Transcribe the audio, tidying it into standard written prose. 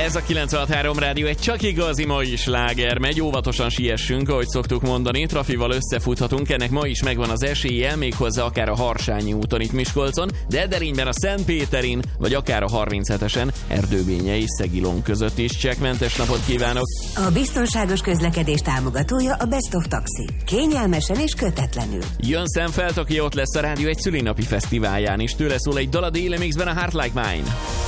Ez a 96.3 Rádió, egy csak igazi mai sláger megy, óvatosan siessünk, ahogy szoktuk mondani, trafival összefuthatunk, ennek ma is megvan az esélye, méghozzá akár a Harsányi úton itt Miskolcon, de Ederényben a Szentpéterin, vagy akár a 37-esen Erdőbénye és Szegilon között is. Csekkmentes napot kívánok! A biztonságos közlekedés támogatója a Best of Taxi. Kényelmesen és kötetlenül. Jön Szemfeld, aki ott lesz a Rádió egy szülinapi fesztiválján is, tőle szól egy dal a Déli Mixben, a Heart Like Mine.